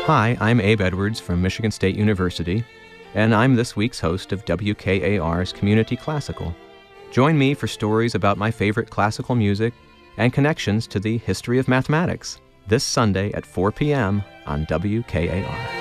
Hi, I'm Abe Edwards from Michigan State University, and I'm this week's host of WKAR's Community Classical. Join me for stories about my favorite classical music and connections to the history of mathematics this Sunday at 4 p.m. on WKAR.